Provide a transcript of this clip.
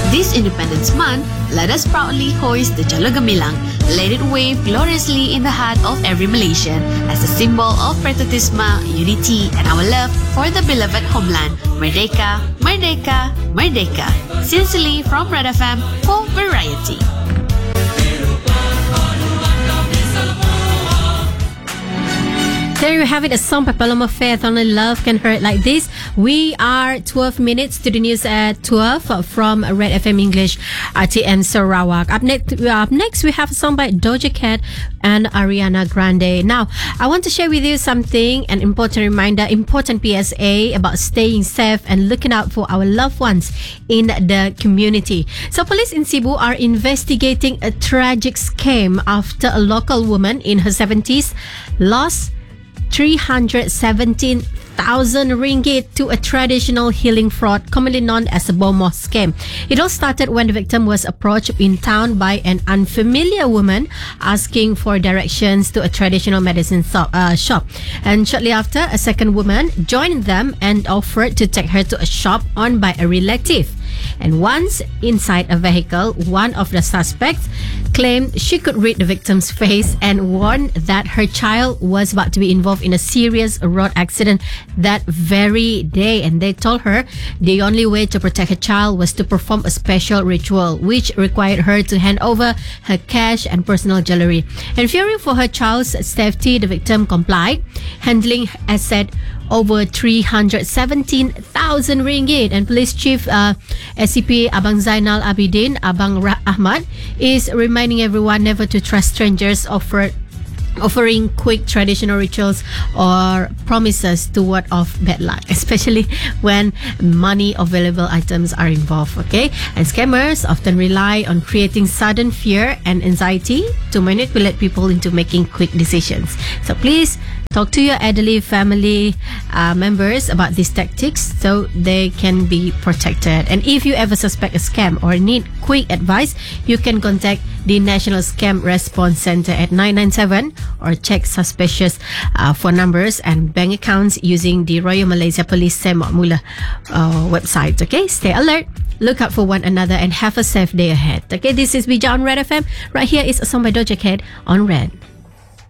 This Independence Month, let us proudly hoist the Jalo Gamilang, let it wave gloriously in the heart of every Malaysian as a symbol of patriotism, unity, and our love for the beloved homeland. Merdeka, Merdeka, Merdeka. Sincerely from Red FM for Variety. There you have it, a song by Paloma Faith, Only Love Can Hurt Like This. We are 12 minutes to the news at 12 from Red FM English, RTM Sarawak. Up next, we have a song by Doja Cat and Ariana Grande. Now, I want to share with you something, an important reminder, important PSA about staying safe and looking out for our loved ones in the community. So, police in Cebu are investigating a tragic scam after a local woman in her 70s lost 317,000 ringgit to a traditional healing fraud commonly known as a Bomoh scam. It all started when the victim was approached in town by an unfamiliar woman asking for directions to a traditional medicine shop. And shortly after, a second woman joined them and offered to take her to a shop owned by a relative. And once inside a vehicle, one of the suspects claimed she could read the victim's face and warned that her child was about to be involved in a serious road accident that very day. And they told her the only way to protect her child was to perform a special ritual, which required her to hand over her cash and personal jewelry. And fearing for her child's safety, the victim complied, handling, as said, over 317,000 ringgit. And Police Chief SCP Abang Zainal Abidin, Abang Ahmad, is reminding everyone never to trust strangers offering quick traditional rituals or promises to ward off bad luck, especially when money or valuable items are involved, okay? And scammers often rely on creating sudden fear and anxiety to manipulate people into making quick decisions. So please talk to your elderly family members about these tactics so they can be protected. And if you ever suspect a scam or need quick advice, you can contact the National Scam Response Center at 997 or check suspicious phone numbers and bank accounts using the Royal Malaysia Police Semak Mula website. Okay, stay alert, look out for one another, and have a safe day ahead. Okay, this is Bija on Red FM. Right here is a song by Doja Cat on Red.